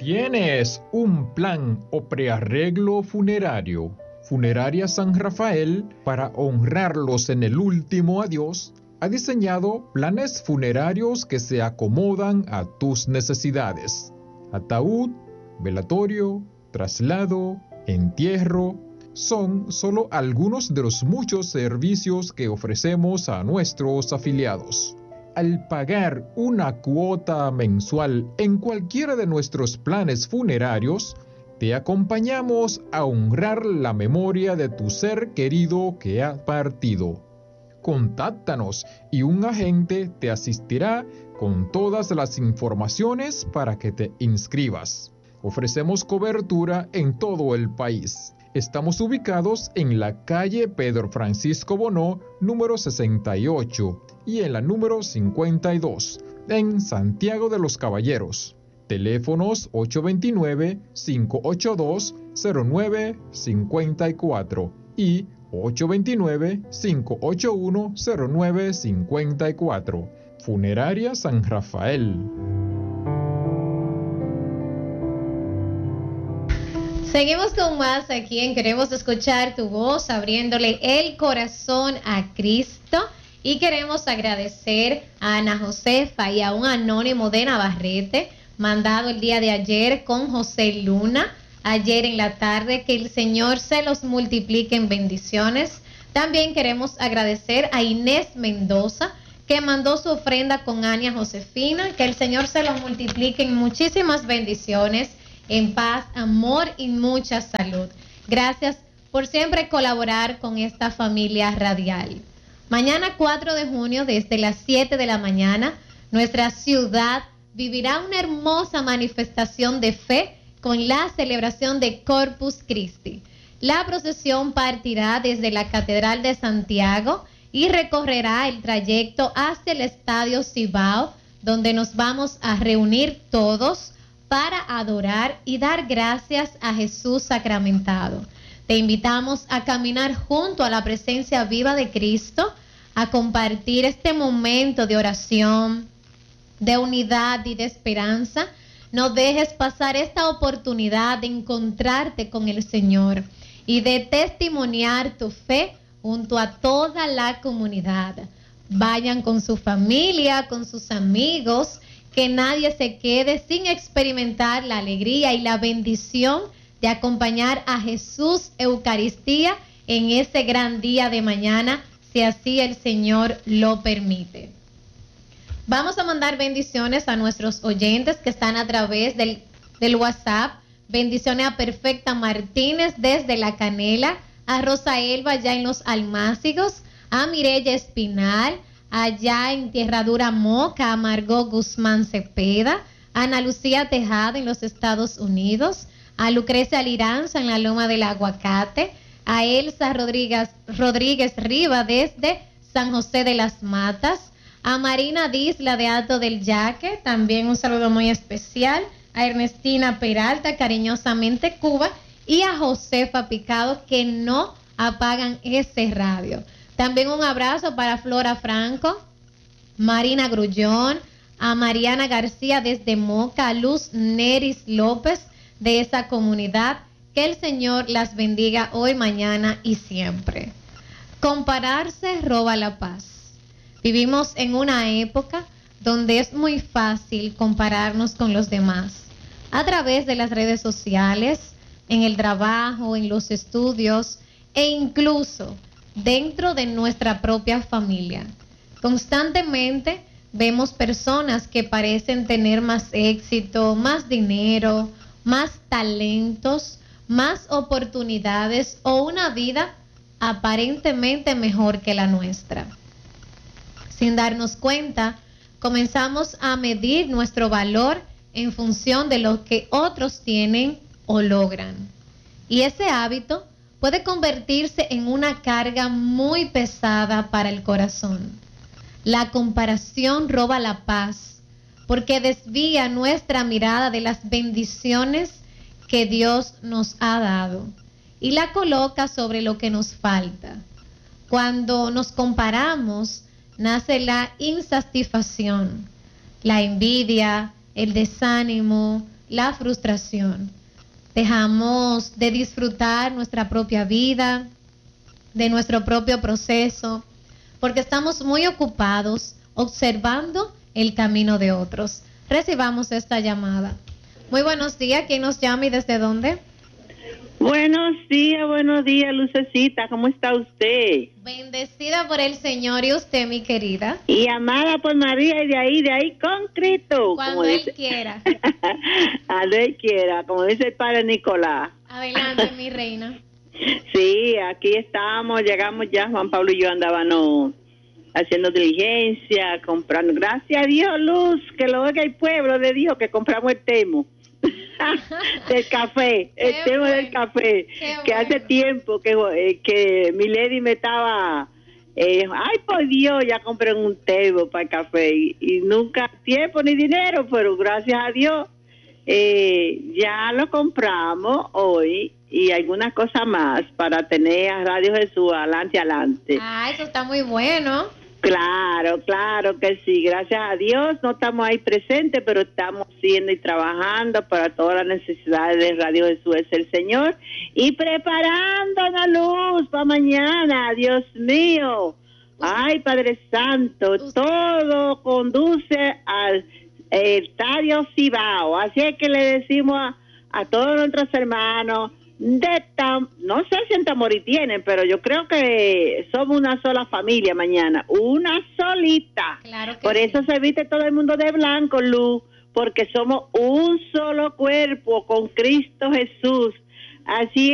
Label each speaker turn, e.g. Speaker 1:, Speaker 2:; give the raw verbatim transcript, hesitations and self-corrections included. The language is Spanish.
Speaker 1: ¿Tienes un plan o prearreglo funerario? Funeraria San Rafael, para honrarlos en el último adiós, ha diseñado planes funerarios que se acomodan a tus necesidades. Ataúd, velatorio, traslado, entierro, son solo algunos de los muchos servicios que ofrecemos a nuestros afiliados. Al pagar una cuota mensual en cualquiera de nuestros planes funerarios, te acompañamos a honrar la memoria de tu ser querido que ha partido. Contáctanos y un agente te asistirá con todas las informaciones para que te inscribas. Ofrecemos cobertura en todo el país. Estamos ubicados en la calle Pedro Francisco Bonó, número sesenta y ocho, y en la número cincuenta y dos, en Santiago de los Caballeros. Teléfonos ocho dos nueve, cinco ocho dos, cero nueve cinco cuatro y ocho dos nueve, cinco ocho uno, cero nueve cinco cuatro. Funeraria San Rafael.
Speaker 2: Seguimos con más aquí en Queremos Escuchar Tu Voz, abriéndole el corazón a Cristo. Y queremos agradecer a Ana Josefa y a un anónimo de Navarrete, mandado el día de ayer con José Luna, ayer en la tarde, que el Señor se los multiplique en bendiciones. También queremos agradecer a Inés Mendoza, que mandó su ofrenda con Ania Josefina, que el Señor se los multiplique en muchísimas bendiciones, en paz, amor y mucha salud. Gracias por siempre colaborar con esta familia radial. Mañana cuatro de junio, desde las siete de la mañana, nuestra ciudad vivirá una hermosa manifestación de fe con la celebración de Corpus Christi. La procesión partirá desde la Catedral de Santiago y recorrerá el trayecto hacia el Estadio Cibao, donde nos vamos a reunir todos para adorar y dar gracias a Jesús sacramentado. Te invitamos a caminar junto a la presencia viva de Cristo, a compartir este momento de oración, de unidad y de esperanza. No dejes pasar esta oportunidad de encontrarte con el Señor y de testimoniar tu fe junto a toda la comunidad. Vayan con su familia, con sus amigos, que nadie se quede sin experimentar la alegría y la bendición de acompañar a Jesús Eucaristía en ese gran día de mañana, si así el Señor lo permite. Vamos a mandar bendiciones a nuestros oyentes que están a través del, del WhatsApp. Bendiciones a Perfecta Martínez desde La Canela, a Rosa Elba ya en Los Almácigos, a Mireya Espinal, allá en Tierradura Moca, a Margot Guzmán Cepeda, a Ana Lucía Tejada en los Estados Unidos, a Lucrecia Liranza en la Loma del Aguacate, a Elsa Rodríguez, Rodríguez Riva desde San José de las Matas, a Marina Disla de Alto del Yaque, también un saludo muy especial, a Ernestina Peralta, cariñosamente Cuba, y a Josefa Picado, que no apagan ese radio. También un abrazo para Flora Franco, Marina Grullón, a Mariana García desde Moca, a Luz Neris López de esa comunidad. Que el Señor las bendiga hoy, mañana y siempre. Compararse roba la paz. Vivimos en una época donde es muy fácil compararnos con los demás. A través de las redes sociales, en el trabajo, en los estudios e incluso dentro de nuestra propia familia. Constantemente vemos personas que parecen tener más éxito, más dinero, más talentos, más oportunidades o una vida aparentemente mejor que la nuestra. Sin darnos cuenta, comenzamos a medir nuestro valor en función de lo que otros tienen o logran. Y ese hábito puede convertirse en una carga muy pesada para el corazón. La comparación roba la paz porque desvía nuestra mirada de las bendiciones que Dios nos ha dado y la coloca sobre lo que nos falta. Cuando nos comparamos, nace la insatisfacción, la envidia, el desánimo, la frustración. Dejamos de disfrutar nuestra propia vida, de nuestro propio proceso, porque estamos muy ocupados observando el camino de otros. Recibamos esta llamada. Muy buenos días, ¿quién nos llama y desde dónde?
Speaker 3: Buenos días, buenos días, Lucecita, ¿cómo está usted?
Speaker 2: Bendecida por el Señor y usted, mi querida.
Speaker 3: Y amada por María y de ahí, de ahí con Cristo.
Speaker 2: Cuando
Speaker 3: como
Speaker 2: Él
Speaker 3: dice,
Speaker 2: quiera.
Speaker 3: Cuando Él quiera, como dice el Padre Nicolás.
Speaker 2: Adelante, mi reina.
Speaker 3: Sí, aquí estamos, llegamos ya, Juan Pablo y yo andábamos haciendo diligencia, comprando. Gracias a Dios, Luz, que lo oiga el pueblo de Dios, que compramos el temo. del café,
Speaker 2: Qué
Speaker 3: el tema
Speaker 2: bueno.
Speaker 3: del café,
Speaker 2: Qué
Speaker 3: que
Speaker 2: bueno.
Speaker 3: hace tiempo que, eh, que mi lady me estaba, eh, ay por Dios, ya compré un tebo para el café y, y nunca tiempo ni dinero, pero gracias a Dios eh, ya lo compramos hoy y algunas cosas más para tener a Radio Jesús adelante, adelante.
Speaker 2: Ah, eso está muy bueno.
Speaker 3: Claro, claro que sí, gracias a Dios no estamos ahí presentes, pero estamos haciendo y trabajando para todas las necesidades de Radio Jesús es el Señor y preparando la luz para mañana, Dios mío. Ay, Padre Santo, todo conduce al Estadio Cibao, así es que le decimos a, a todos nuestros hermanos de Tam, no sé si en Tamori tienen, pero yo creo que somos una sola familia mañana, una solita.
Speaker 2: Claro que
Speaker 3: Por
Speaker 2: sí.
Speaker 3: eso se viste todo el mundo de blanco, Luz, porque somos un solo cuerpo con Cristo Jesús. Así